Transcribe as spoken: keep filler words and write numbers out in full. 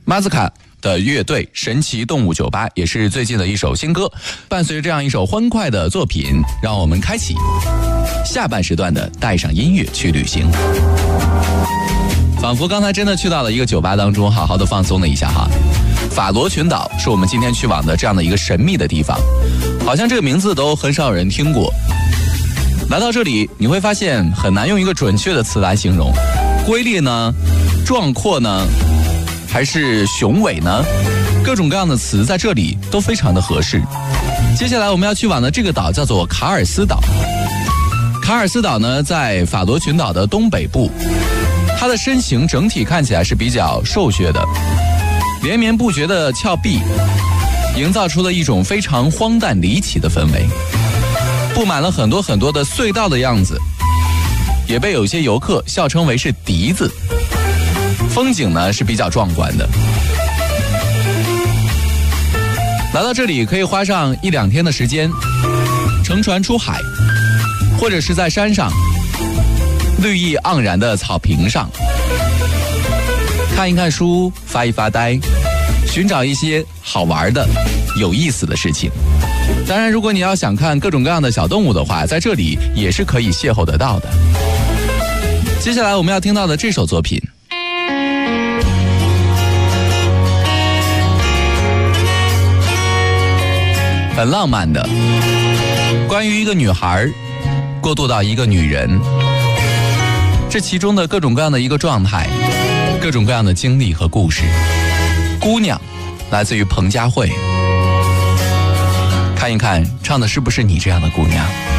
马斯卡的乐队神奇动物酒吧也是最近的一首新歌，伴随着这样一首欢快的作品，让我们开启下半时段的带上音乐去旅行，仿佛刚才真的去到了一个酒吧当中，好好的放松了一下哈。法罗群岛是我们今天去往的这样的一个神秘的地方，好像这个名字都很少有人听过。来到这里你会发现很难用一个准确的词来形容，瑰丽呢，壮阔呢，还是雄伟呢？各种各样的词在这里都非常的合适。接下来我们要去往的这个岛叫做卡尔斯岛。卡尔斯岛呢，在法罗群岛的东北部，它的身形整体看起来是比较瘦削的，连绵不绝的峭壁营造出了一种非常荒诞离奇的氛围，布满了很多很多的隧道的样子，也被有些游客笑称为是笛子。风景呢是比较壮观的。来到这里可以花上一两天的时间，乘船出海，或者是在山上绿意盎然的草坪上看一看书，发一发呆，寻找一些好玩的有意思的事情。当然如果你要想看各种各样的小动物的话，在这里也是可以邂逅得到的。接下来我们要听到的这首作品很浪漫的，关于一个女孩过渡到一个女人，这其中的各种各样的一个状态，各种各样的经历和故事。姑娘来自于彭佳慧，看一看唱的是不是你这样的姑娘。